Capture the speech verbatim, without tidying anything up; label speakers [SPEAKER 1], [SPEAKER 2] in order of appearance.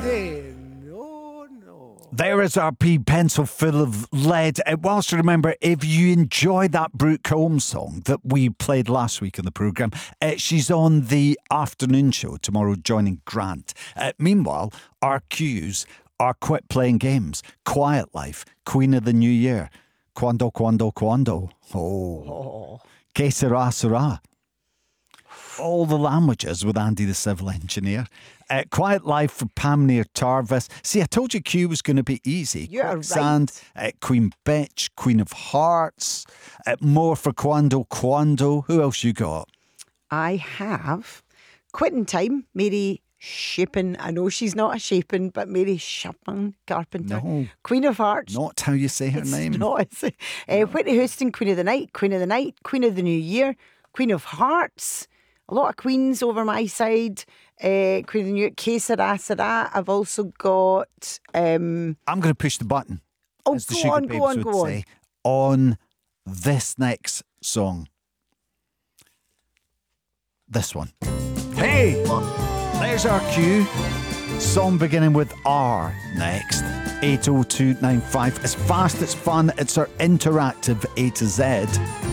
[SPEAKER 1] Daddy, no, no.
[SPEAKER 2] There is our P pencil full of lead. Uh, whilst remember, if you enjoy that Brooke Combs song that we played last week in the programme, uh, she's on the afternoon show tomorrow joining Grant. Uh, meanwhile, our cues are Quit Playing Games, Quiet Life, Queen of the New Year, Quando, Quando, Quando. Oh.
[SPEAKER 1] Oh.
[SPEAKER 2] Que sera, sera. All the languages with Andy the Civil Engineer. Uh, Quiet Life for Pam near Tarvis. See, I told you Q was going to be easy.
[SPEAKER 1] You're
[SPEAKER 2] Quicksand, uh, Queen Bitch, Queen of Hearts, uh, more for Quando Quando. Who else you got?
[SPEAKER 1] I have Quitting Time, Mary Shapin. I know she's not a Shapin, but Mary Shapin Carpenter.
[SPEAKER 2] No.
[SPEAKER 1] Queen of Hearts.
[SPEAKER 2] Not how you say her
[SPEAKER 1] it's
[SPEAKER 2] name.
[SPEAKER 1] Not, is it? Uh, Whitney Houston, Queen of the Night, Queen of the Night, Queen of the New Year, Queen of Hearts. A lot of queens over my side. Uh, Queen of the New Year, Que Sera Sera. I've also got... Um,
[SPEAKER 2] I'm going to push the button.
[SPEAKER 1] oh,
[SPEAKER 2] as the
[SPEAKER 1] go
[SPEAKER 2] Sugar
[SPEAKER 1] on,
[SPEAKER 2] Babes
[SPEAKER 1] go on,
[SPEAKER 2] would
[SPEAKER 1] go
[SPEAKER 2] say, on this next song. This one. Hey! There's our cue. Song beginning with R next. eight oh two nine five. It's fast, it's fun, it's our interactive A to Z.